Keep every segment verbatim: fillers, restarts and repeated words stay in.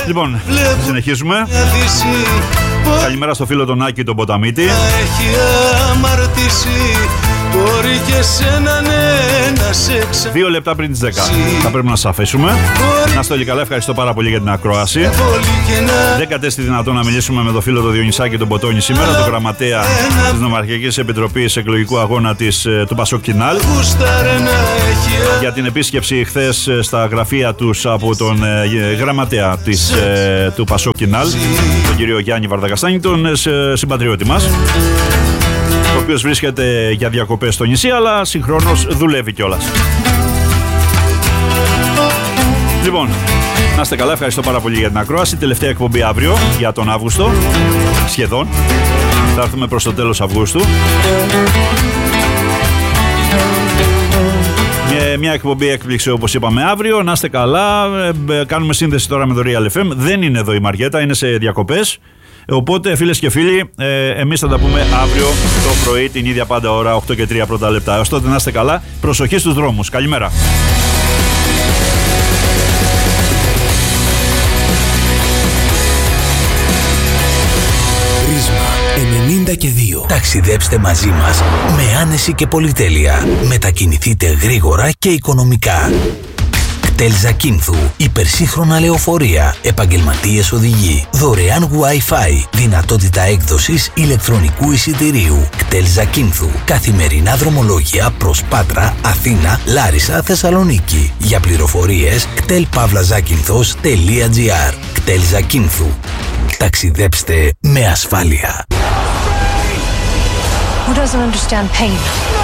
Λοιπόν, συνεχίζουμε. Καλημέρα στο φίλο τον Άκη τον Ποταμίτη. Δύο λεπτά πριν τις δέκα θα πρέπει να σας αφήσουμε. Να είστε όλοι καλά, ευχαριστώ πάρα πολύ για την ακρόαση. Δεν κατέστη δυνατόν να μιλήσουμε με τον φίλο τον Διονυσάκη τον Ποτόνη σήμερα, τον γραμματέα της Νομαρχιακής Επιτροπής Εκλογικού Αγώνα της, του Πασόκ Κινάλ, για την επίσκεψη χθες στα γραφεία τους από τον ε, γραμματέα της, ε, του Πασόκ Κινάλ, τον κύριο Γιάννη Βαρδακαστάνη, τον ε, συμπατριώτη μας, ο οποίος βρίσκεται για διακοπές στο νησί, αλλά συγχρόνως δουλεύει κιόλας. Λοιπόν, να είστε καλά, ευχαριστώ πάρα πολύ για την ακρόαση. Τελευταία εκπομπή αύριο για τον Αύγουστο, σχεδόν. Θα έρθουμε προς το τέλος Αυγούστου. Ε, μια εκπομπή έκπληξη όπως είπαμε αύριο. Να είστε καλά. Ε, κάνουμε σύνδεση τώρα με το Real εφ εμ. Δεν είναι εδώ η Μαριέτα, είναι σε διακοπές. Οπότε φίλες και φίλοι, ε, εμείς θα τα πούμε αύριο το πρωί την ίδια πάντα ώρα, οκτώ και τρία πρώτα λεπτά. Έως τότε να είστε καλά. Προσοχή στους δρόμους. Καλημέρα. ενενήντα και δύο. Ταξιδέψτε μαζί μας με άνεση και πολυτέλεια. Μετακινηθείτε γρήγορα και οικονομικά. κτέλ Ζακίνθου. Υπερσύγχρονα λεωφορεία. Επαγγελματίες οδηγοί. Δωρεάν Wi-Fi. Δυνατότητα έκδοσης ηλεκτρονικού εισιτηρίου. κτέλ Ζακίνθου. Καθημερινά δρομολόγια προς Πάτρα, Αθήνα, Λάρισα, Θεσσαλονίκη. Για πληροφορίες κτέλ παύλα ζάκυνθος τελεία τζι άρ. κτέλ Ζακίνθου. Ταξιδέψτε με ασφάλεια. Who doesn't understand pain?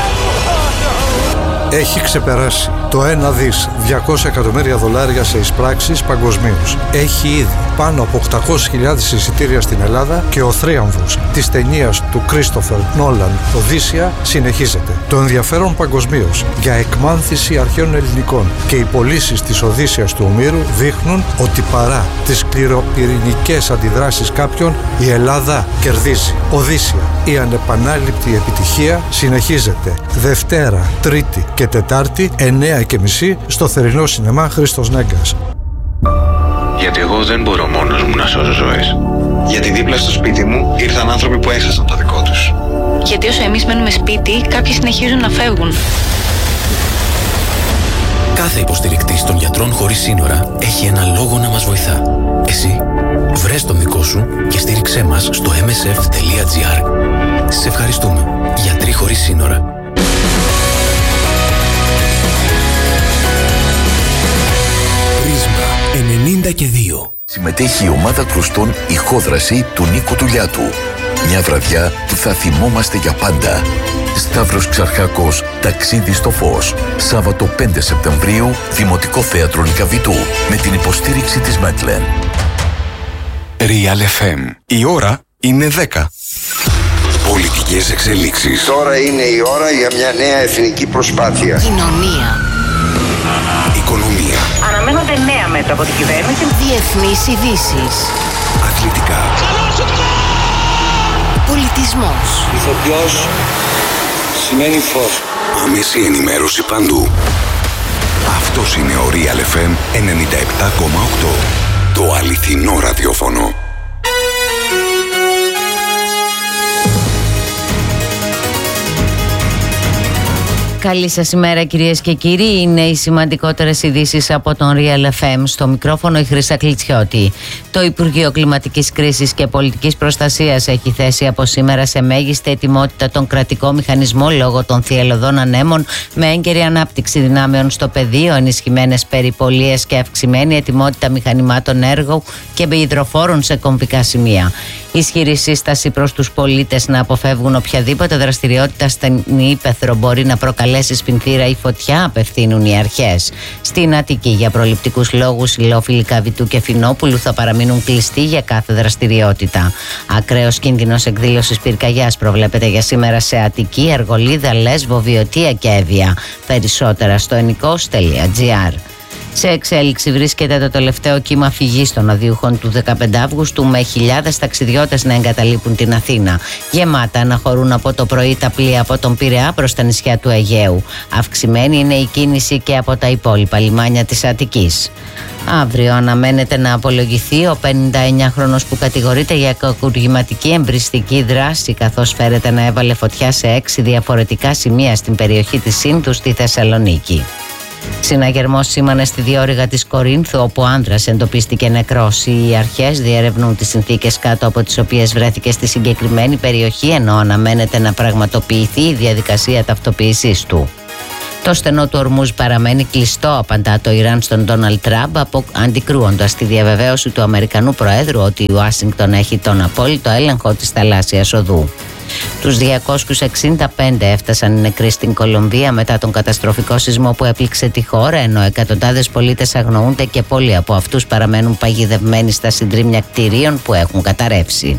Έχει ξεπεράσει το ένα δις διακόσια εκατομμύρια δολάρια σε εισπράξεις παγκοσμίως. Έχει ήδη πάνω από οκτακόσιες χιλιάδες εισιτήρια στην Ελλάδα και ο θρίαμβος της ταινίας του Κρίστοφερ Νόλαν «Οδύσσεια» συνεχίζεται. Το ενδιαφέρον παγκοσμίως για εκμάνθηση αρχαίων ελληνικών και οι πωλήσεις της Οδύσσειας του Ομήρου δείχνουν ότι παρά τις σκληροπυρηνικές αντιδράσεις κάποιων, η Ελλάδα κερδίζει. Οδύσσεια, η ανεπανάληπτη επιτυχία συνεχίζεται Δευτέρα, Τρίτη και Τετάρτη εννέα και μισή στο θερινό σινεμά Χρήστος Νέγκας. Γιατί εγώ δεν μπορώ μόνος μου να σώζω ζωές. Γιατί δίπλα στο σπίτι μου ήρθαν άνθρωποι που έχασαν το δικό τους. Γιατί όσο εμείς μένουμε σπίτι, κάποιοι συνεχίζουν να φεύγουν. Κάθε υποστηρικτής των Γιατρών Χωρίς Σύνορα έχει ένα λόγο να μας βοηθά. Εσύ, βρες τον δικό σου και στήριξέ μας στο εμ ες εφ τελεία τζι άρ. Σε ευχαριστούμε. Γιατροί Χωρίς Σύνορα. ενενήντα και δύο. Συμμετέχει η ομάδα κλωστών «Ηχόδραση» του Νίκου Τουλιάτου. Μια βραδιά που θα θυμόμαστε για πάντα. Σταύρος Ξαρχάκος, ταξίδι στο φως. Σάββατο πέντε Σεπτεμβρίου, Δημοτικό Θέατρο Λυκαβητού, με την υποστήριξη της Μέτλεν. Real εφ εμ. Η ώρα είναι δέκα. Πολιτικές εξελίξεις. Τώρα είναι η ώρα για μια νέα εθνική προσπάθεια. Κοινωνία. Οικονομία. Αναμένονται νέα μέτρα από την κυβέρνηση. Διεθνείς ειδήσεις. Αθλητικά. Πολιτισμός. Ηθοποιός σημαίνει φως. Άμεση ενημέρωση παντού. Αυτός είναι ο Real εφ εμ ενενήντα επτά κόμμα οκτώ. Το αληθινό ραδιόφωνο. Καλή σας ημέρα κυρίες και κύριοι. Είναι οι σημαντικότερες ειδήσεις από τον Real εφ εμ. Στο μικρόφωνο η Χρύσα Κλιτσιώτη. Το Υπουργείο Κλιματικής Κρίσης και Πολιτικής Προστασίας έχει θέσει από σήμερα σε μέγιστη ετοιμότητα τον κρατικό μηχανισμό λόγω των θυελλωδών ανέμων, με έγκαιρη ανάπτυξη δυνάμεων στο πεδίο, ενισχυμένες περιπολίες και αυξημένη ετοιμότητα μηχανημάτων έργου και υδροφόρων σε κομβικά σημεία. Ισχυρή σύσταση προς τους πολίτες να αποφεύγουν οποιαδήποτε δραστηριότητα στην ύπαιθρο μπορεί να προκαλέσει σπινθήρα ή φωτιά, απευθύνουν οι αρχές. Στην Αττική, για προληπτικούς λόγους, οι λόφιλοι Καβιτού και Φινόπουλου θα παραμείνουν κλειστοί για κάθε δραστηριότητα. Ακραίος κίνδυνος εκδήλωσης πυρκαγιάς προβλέπεται για σήμερα σε Αττική, Αργολίδα, Λέσβο, Βιωτία και Εύβοια. Περισσότερα στο ενικός τελεία τζι άρ. Σε εξέλιξη βρίσκεται το τελευταίο κύμα φυγής των αδειούχων του δεκαπέντε Αυγούστου, με χιλιάδες ταξιδιώτες να εγκαταλείπουν την Αθήνα. Γεμάτα να χωρούν από το πρωί τα πλοία από τον Πειραιά προς τα νησιά του Αιγαίου. Αυξημένη είναι η κίνηση και από τα υπόλοιπα λιμάνια της Αττικής. Αύριο αναμένεται να απολογηθεί ο πενηνταεννιάχρονος που κατηγορείται για κακουργηματική εμπριστική δράση, καθώς φέρεται να έβαλε φωτιά σε έξι διαφορετικά σημεία στην περιοχή της Σύνθου στη Θεσσαλονίκη. Συναγερμός σήμανε στη διόρυγα της Κορίνθου, όπου ο άνδρας εντοπίστηκε νεκρός. Οι αρχές διερευνούν τις συνθήκες κάτω από τις οποίες βρέθηκε στη συγκεκριμένη περιοχή, ενώ αναμένεται να πραγματοποιηθεί η διαδικασία ταυτοποίησής του. Το στενό του Ορμούζ παραμένει κλειστό, απαντά το Ιράν στον Ντόναλντ Τραμπ, αντικρούοντας τη διαβεβαίωση του Αμερικανού Προέδρου ότι η Ουάσιγκτον έχει τον απόλυτο έλεγχο της θαλάσσιας οδού. Τους διακόσιους εξήντα πέντε έφτασαν οι νεκροί στην Κολομβία μετά τον καταστροφικό σεισμό που έπληξε τη χώρα, ενώ εκατοντάδες πολίτες αγνοούνται και πολλοί από αυτούς παραμένουν παγιδευμένοι στα συντρίμμια κτηρίων που έχουν καταρρεύσει.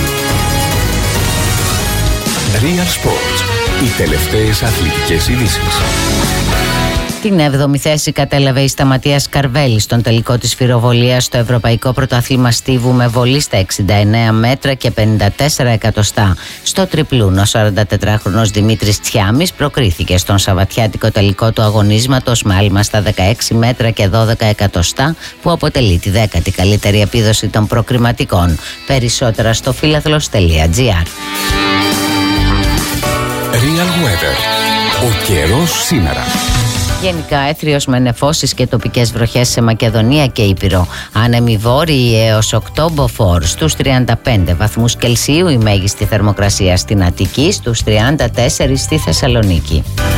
Real Sports. Οι τελευταίες αθλητικές ειδήσεις. Την έβδομη θέση κατέλαβε η Σταματίας Καρβέλη στον τελικό της φυροβολίας στο Ευρωπαϊκό Πρωτάθλημα Στίβου με βολή στα εξήντα εννέα μέτρα και πενήντα τέσσερα εκατοστά. Στο τριπλούν, ο σαραντατετράχρονος Δημήτρης Τσιάμης προκρίθηκε στον σαββατιάτικο τελικό του αγωνίσματος με άλμα στα δεκαέξι μέτρα και δώδεκα εκατοστά, που αποτελεί τη δέκατη καλύτερη επίδοση των προκριματικών. Περισσότερα στο φίλαθλος τελεία τζι άρ. Real Weather. Ο καιρός σήμερα. Γενικά έθριος με νεφώσεις και τοπικές βροχές σε Μακεδονία και Ήπειρο. Άνεμοι βόρειοι έως οκτώ μποφόρ, στους τριάντα πέντε βαθμούς Κελσίου η μέγιστη θερμοκρασία στην Αττική, στους τριάντα τέσσερα στη Θεσσαλονίκη.